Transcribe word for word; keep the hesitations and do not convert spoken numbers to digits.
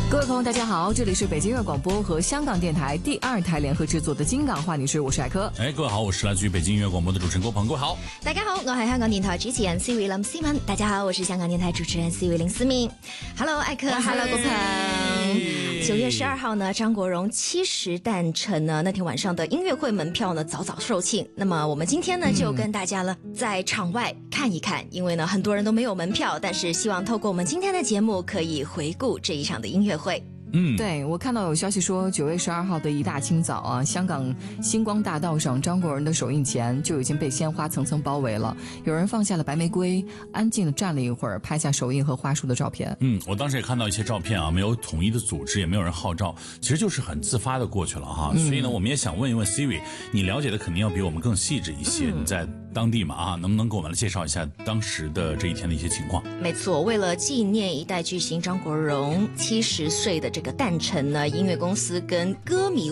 各位朋友大家好，这里是北京乐广播和香港电台第二台联合制作的金港话女士，我是艾科。 哎，各位好，我是来自于北京音乐广播的主持人郭鹏，各位好。 大家好，我係香港電台主持人 Siri 林思敏。大家好，我是香港電台主持人 Siri 林思敏。Hello 艾科 ，Hello 郭鵬。九月十二號呢，張國榮七十誕辰呢，那天晚上的音樂會門票呢早早售罄。那麼我們今天呢就跟大家呢在場外看一看，因為呢很多人都沒有門票，但是希望透過我們今天的節目可以回顧這一場的音樂會。 嗯，对，我看到有消息说九月十二号的一大清早啊，香港星光大道上张国荣的首映前就已经被鲜花层层包围了，有人放下了白玫瑰，安静的站了一会儿，拍下首映和花束的照片。 嗯，我当时也看到一些照片啊，没有统一的组织，也没有人号召，其实就是很自发的过去了哈。嗯、所以呢，我们也想问一问 Siri， 你了解的肯定要比我们更细致一些，嗯、你在当地嘛啊，能不能给我们来介绍一下当时的这一天的一些情况？ 没错，为了纪念一代巨星张国荣七十岁的这个诞辰呢，音乐公司跟歌迷